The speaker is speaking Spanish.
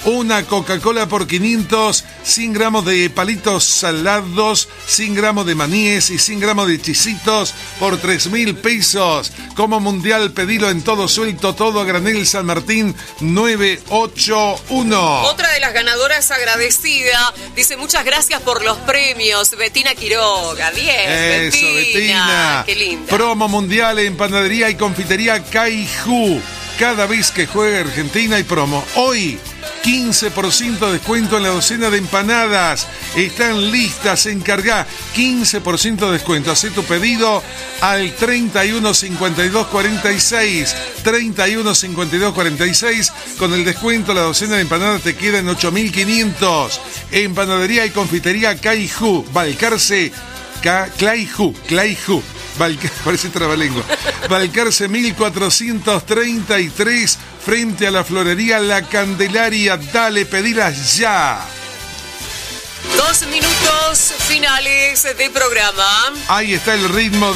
Una Coca-Cola por 500, 100 gramos de palitos salados, 100 gramos de maníes y 100 gramos de chisitos por 3.000 pesos. Como mundial, pedilo en todo suelto, todo a granel, San Martín 981. Otra de las ganadoras agradecida dice: muchas gracias por los premios, Betina Quiroga. Bien, eso, Betina. Qué linda. Promo mundial en panadería y confitería Kaiju. Cada vez que juega Argentina hay promo. Hoy 15% de descuento en la docena de empanadas. Están listas, encargá. 15% de descuento. Hacé tu pedido al 31 52 46. 31 52 46. Con el descuento, la docena de empanadas te queda en 8.500. Empanadería y confitería Kaiju. Balcarce. Claiju. Parece trabalengua. Balcarce 1433, frente a la florería La Candelaria. Dale, pedilas ya. 2 minutos finales de programa. Ahí está el ritmo